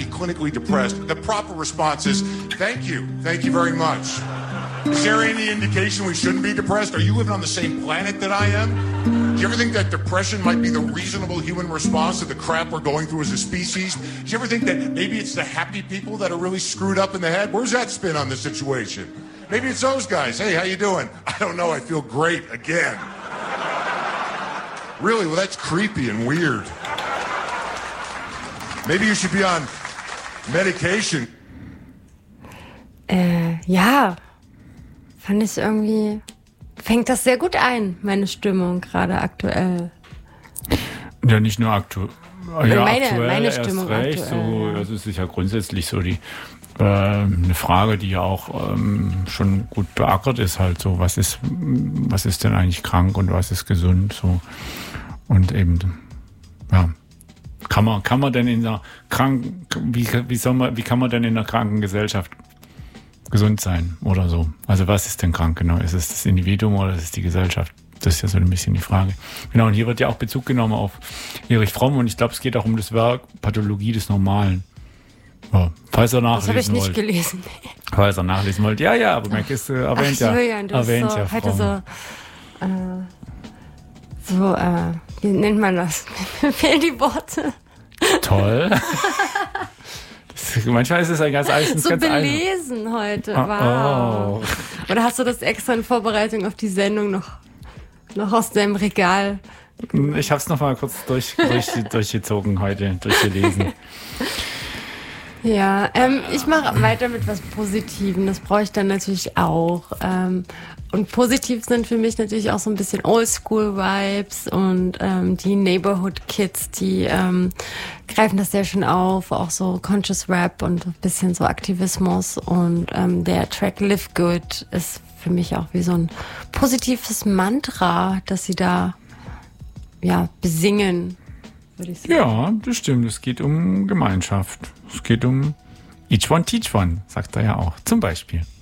be clinically depressed, the proper response is, thank you very much. Is there any indication we shouldn't be depressed? Are you living on the same planet that I am? Do you ever think that depression might be the reasonable human response to the crap we're going through as a species? Do you ever think that maybe it's the happy people that are really screwed up in the head? Where's that spin on the situation? Maybe it's those guys. Hey, how you doing? I don't know. I feel great again. Really? Well, that's creepy and weird. Maybe you should be on medication. Ja. Fand ich irgendwie, fängt das sehr gut ein, meine Stimmung gerade aktuell. Ja, nicht nur aktuell. Ja, meine Stimmung recht, aktuell. So, das ist ja grundsätzlich so eine Frage, die ja auch schon gut beackert ist, halt so, was ist denn eigentlich krank und was ist gesund, so. Und eben, ja, kann man denn in einer wie kann man denn in einer kranken Gesellschaft gesund sein oder so? Also was ist denn krank genau? Ist es das Individuum oder ist es die Gesellschaft? Das ist ja so ein bisschen die Frage. Genau, und hier wird ja auch Bezug genommen auf Erich Fromm und ich glaube, es geht auch um das Werk Pathologie des Normalen. Ja, falls ihr nachlesen wollt. Das habe ich nicht gelesen. Falls ihr nachlesen wollt. Ja, aber Mac ist erwähnt ja. Julian, du erwähnt so, ja Fromm. Wie nennt man das? Mir fehlen die Worte. Toll. Manchmal ist es ein ganz so ganz belesen heute. Wow. Oh. Oder hast du das extra in Vorbereitung auf die Sendung noch aus deinem Regal? Ich habe es noch mal kurz durchgezogen heute, durchgelesen. Ja, ich mache weiter mit was Positivem. Das brauche ich dann natürlich auch. Und positiv sind für mich natürlich auch so ein bisschen Oldschool-Vibes und die Neighborhood-Kids, die greifen das sehr schön auf, auch so Conscious Rap und ein bisschen so Aktivismus. Und der Track Live Good ist für mich auch wie so ein positives Mantra, das sie da besingen, würde ich sagen. Ja, das stimmt. Es geht um Gemeinschaft. Es geht um Each One Teach One, sagt er ja auch. Zum Beispiel.